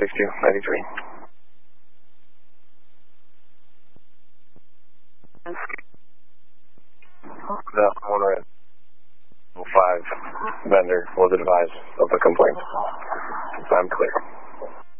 6293. The homeowner at 5 vendor was advised of the complaint. I'm clear.